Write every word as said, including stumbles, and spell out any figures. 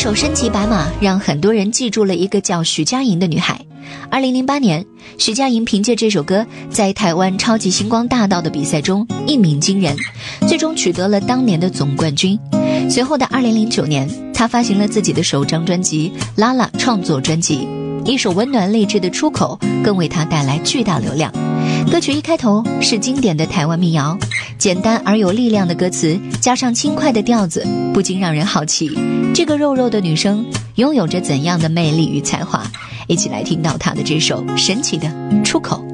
首《身骑白马》让很多人记住了一个叫徐佳莹的女孩。二零零八年，徐佳莹凭借这首歌在台湾超级星光大道的比赛中一鸣惊人，最终取得了当年的总冠军。随后的二零零九年，她发行了自己的首张专辑《拉拉》创作专辑，一首温暖励志的出口更为她带来巨大流量。歌曲一开头是经典的台湾民谣，简单而有力量的歌词加上轻快的调子，不禁让人好奇，这个肉肉的女生拥有着怎样的魅力与才华。一起来听到她的这首神奇的出口。